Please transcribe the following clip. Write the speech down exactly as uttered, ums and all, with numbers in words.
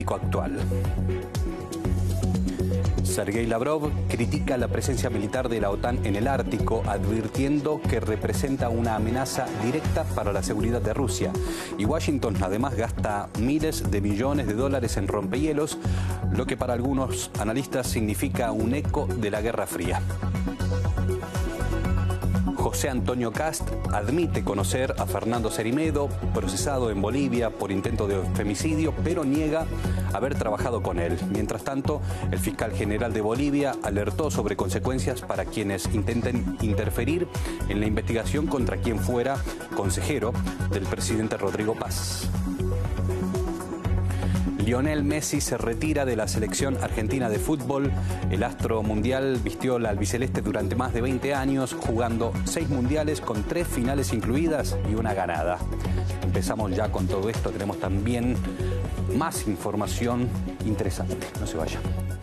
actual. Sergei Lavrov critica la presencia militar de la OTAN en el Ártico, advirtiendo que representa una amenaza directa para la seguridad de Rusia. Y Washington además gasta miles de millones de dólares en rompehielos, lo que para algunos analistas significa un eco de la Guerra Fría. José Antonio Kast admite conocer a Fernando Cerime, procesado en Bolivia por intento de femicidio, pero niega haber trabajado con él. Mientras tanto, el fiscal general de Bolivia alertó sobre consecuencias para quienes intenten interferir en la investigación contra quien fuera consejero del presidente Rodrigo Paz. Lionel Messi se retira de la selección argentina de fútbol. El astro mundial vistió la albiceleste durante más de veinte años, jugando seis mundiales con tres finales incluidas y una ganada. Empezamos ya con todo esto, tenemos también más información interesante. No se vayan.